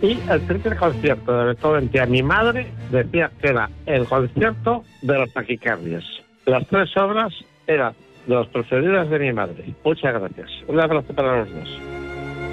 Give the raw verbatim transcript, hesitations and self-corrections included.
Y el primer concierto de Beethoven, que a mi madre decía que era el concierto de los taquicardias. Las tres obras eran de las preferidas de mi madre. Muchas gracias. Un abrazo para los dos.